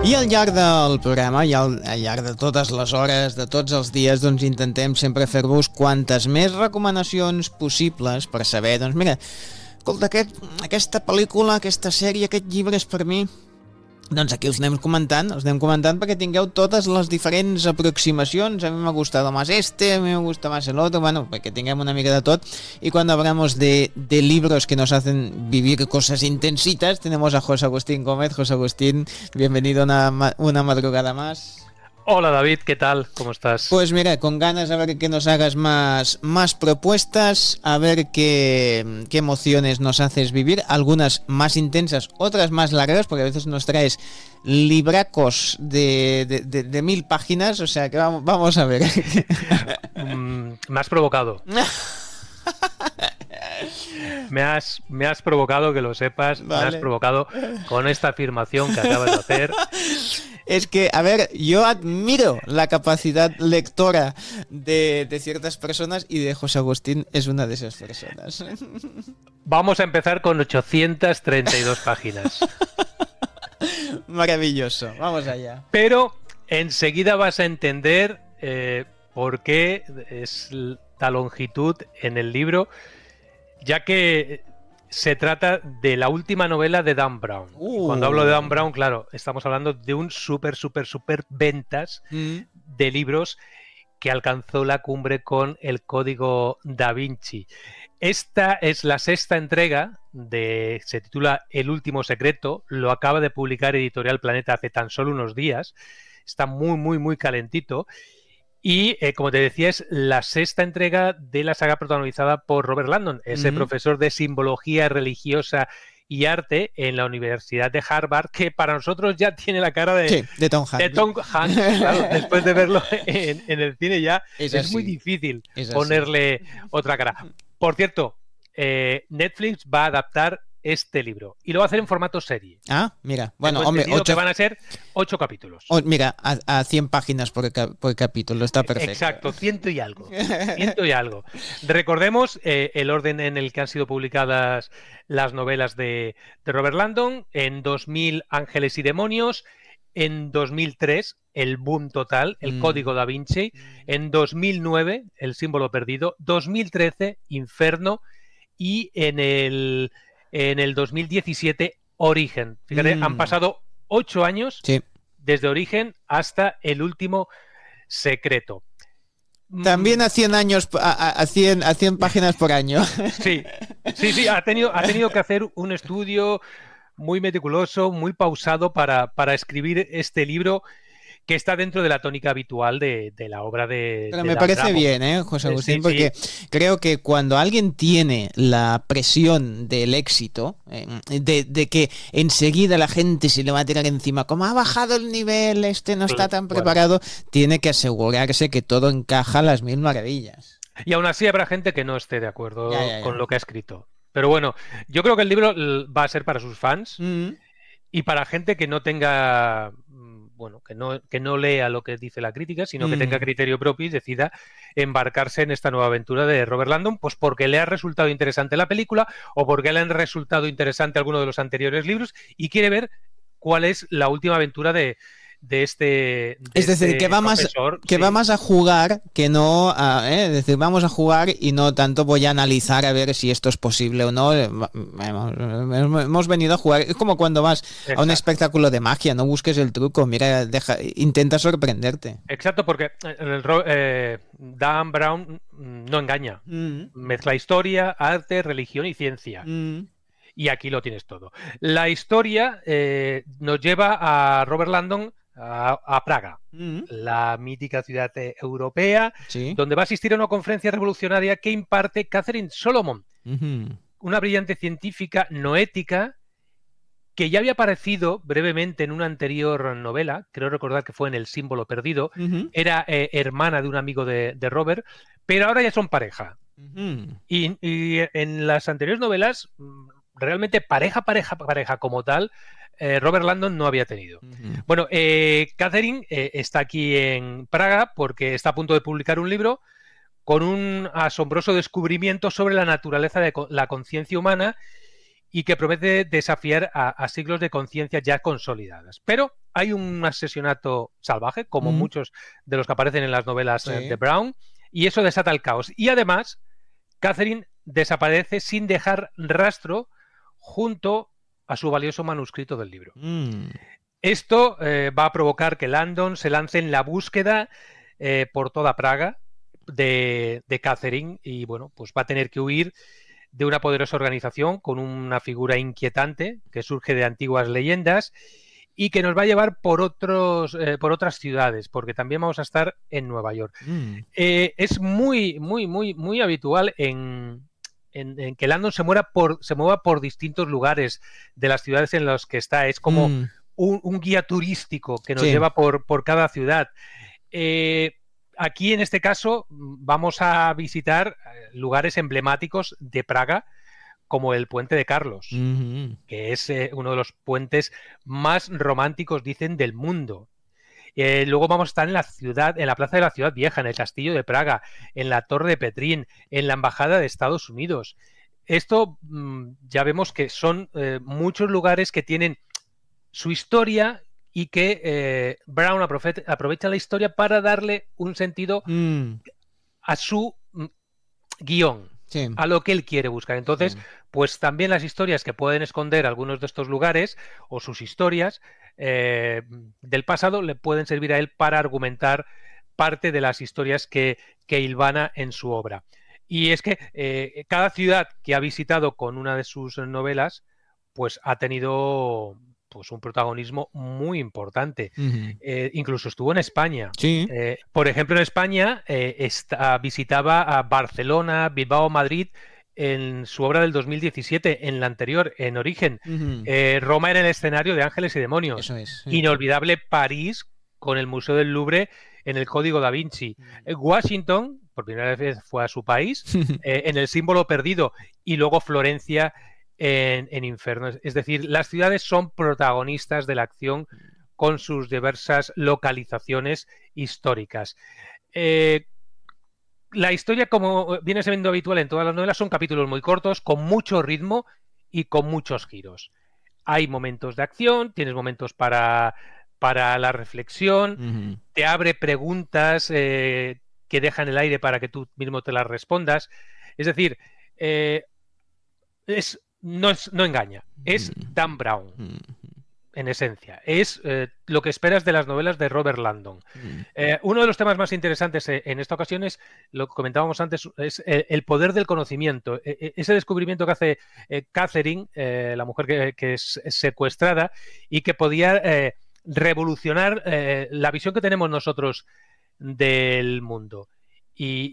I al llarg del programa, i al llarg de totes les hores, de tots els dies, doncs intentem sempre fer-vos quantes més recomanacions possibles per saber, doncs mira, escolta, aquesta pel·lícula, aquesta sèrie, aquest llibre és per mi. Doncs aquí els anem comentant perquè tingueu totes les diferents aproximacions. A mi m'ha gustat más a mí me gusta más el otro, bueno, perquè tinguem una mica de tot. Y cuando hablamos de libros que nos hacen vivir cosas intensitas, tenemos a José Agustín Gómez. José Agustín, bienvenido una madrugada más. Hola David, ¿qué tal? ¿Cómo estás? Pues mira, con ganas a ver que nos hagas más propuestas, a ver qué emociones nos haces vivir, algunas más intensas, otras más largas, porque a veces nos traes libracos de 1000 páginas, o sea que vamos a ver. Me has provocado. Me has provocado, que lo sepas, vale. Me has provocado con esta afirmación que acabas de hacer. Es que, a ver, yo admiro la capacidad lectora de ciertas personas y de José Agustín es una de esas personas. Vamos a empezar con 832 páginas. Maravilloso, vamos allá. Pero enseguida vas a entender por qué es la longitud en el libro, ya que se trata de la última novela de Dan Brown. Cuando hablo de Dan Brown, claro, estamos hablando de un súper ventas de libros que alcanzó la cumbre con El Código Da Vinci. Esta es la sexta entrega, se titula El Último Secreto, lo acaba de publicar Editorial Planeta hace tan solo unos días, está muy calentito. Y, como te decía, es la sexta entrega de la saga protagonizada por Robert Landon, ese profesor de simbología religiosa y arte en la Universidad de Harvard, que para nosotros ya tiene la cara de Tom Hanks. De Tom Hanks, claro, después de verlo en el cine ya es muy difícil ponerle otra cara. Por cierto, Netflix va a adaptar este libro y lo va a hacer en formato serie. Ah, mira, bueno, hombre, que van a ser 8 capítulos. Mira, a 100 páginas por capítulo, está perfecto. Exacto, 100 y algo. Recordemos el orden en el que han sido publicadas las novelas de Robert Landon. En 2000, Ángeles y Demonios. En 2003, El Boom Total, El Código Da Vinci. En 2009, El Símbolo Perdido. 2013, Inferno. Y en el 2017, Origen. Fíjate, han pasado 8 años desde Origen hasta El Último Secreto. También a 100 años, a 100 páginas por año. Sí, ha tenido que hacer un estudio muy meticuloso, muy pausado para escribir este libro, que está dentro de la tónica habitual de la obra de... Pero me parece bien, José Agustín, porque creo que cuando alguien tiene la presión del éxito, de que enseguida la gente se le va a tirar encima, como ha bajado el nivel, no está tan preparado, tiene que asegurarse que todo encaja a las 1000 maravillas. Y aún así habrá gente que no esté de acuerdo con lo que ha escrito. Pero bueno, yo creo que el libro va a ser para sus fans y para gente que no tenga... Bueno, que no lea lo que dice la crítica, sino que tenga criterio propio y decida embarcarse en esta nueva aventura de Robert Landon, pues porque le ha resultado interesante la película o porque le han resultado interesante alguno de los anteriores libros y quiere ver cuál es la última aventura de este es decir, que va más a jugar que no es decir, vamos a jugar y no tanto voy a analizar a ver si esto es posible o no. Hemos venido a jugar. Es como cuando vas a un espectáculo de magia, no busques el truco, mira, intenta sorprenderte. Exacto, porque Dan Brown no engaña. Mezcla historia, arte, religión y ciencia. Y aquí lo tienes todo. La historia nos lleva a Robert Landon a Praga, la mítica ciudad europea, donde va a asistir a una conferencia revolucionaria que imparte Catherine Solomon, una brillante científica noética que ya había aparecido brevemente en una anterior novela, creo recordar que fue en El Símbolo Perdido, era hermana de un amigo de Robert, pero ahora ya son pareja. Y en las anteriores novelas, realmente pareja como tal, Robert Landon no había tenido. Bueno, Catherine está aquí en Praga porque está a punto de publicar un libro con un asombroso descubrimiento sobre la naturaleza de la conciencia humana y que promete desafiar a siglos de conciencia ya consolidadas. Pero hay un asesinato salvaje, como muchos de los que aparecen en las novelas de Brown, y eso desata el caos. Y además, Catherine desaparece sin dejar rastro junto a su valioso manuscrito del libro. Esto va a provocar que Landon se lance en la búsqueda por toda Praga de Catherine y, bueno, pues va a tener que huir de una poderosa organización con una figura inquietante que surge de antiguas leyendas y que nos va a llevar por otras ciudades, porque también vamos a estar en Nueva York. Es muy habitual en que Landon se mueva por distintos lugares de las ciudades en las que está. Es como un guía turístico que nos lleva por cada ciudad. Aquí, en este caso, vamos a visitar lugares emblemáticos de Praga, como el Puente de Carlos, que es uno de los puentes más románticos, dicen, del mundo. Luego vamos a estar en la ciudad, en la Plaza de la Ciudad Vieja, en el Castillo de Praga, en la Torre de Petrín, en la Embajada de Estados Unidos. Esto ya vemos que son muchos lugares que tienen su historia y que Brown aprovecha la historia para darle un sentido a su guión, a lo que él quiere buscar. Entonces, pues también las historias que pueden esconder algunos de estos lugares o sus historias del pasado le pueden servir a él para argumentar parte de las historias que hilvana en su obra. Y es que cada ciudad que ha visitado con una de sus novelas, pues ha tenido pues un protagonismo muy importante. Incluso estuvo en España. Por ejemplo, en España visitaba a Barcelona, Bilbao, Madrid en su obra del 2017, en la anterior, en Origen. Roma era el escenario de Ángeles y Demonios. Eso es. Inolvidable París con el Museo del Louvre en el Código Da Vinci. Washington, por primera vez fue a su país, en el Símbolo Perdido, y luego Florencia en Inferno. Es decir, las ciudades son protagonistas de la acción con sus diversas localizaciones históricas. La historia, como viene siendo habitual en todas las novelas, son capítulos muy cortos, con mucho ritmo y con muchos giros. Hay momentos de acción, tienes momentos para la reflexión, te abre preguntas que dejan el aire para que tú mismo te las respondas. Es decir, no engaña, es Dan Brown, en esencia. Es lo que esperas de las novelas de Robert Landon. Uno de los temas más interesantes en esta ocasión es, lo que comentábamos antes, es el poder del conocimiento. Ese descubrimiento que hace Catherine, la mujer que es secuestrada, y que podía revolucionar la visión que tenemos nosotros del mundo. Y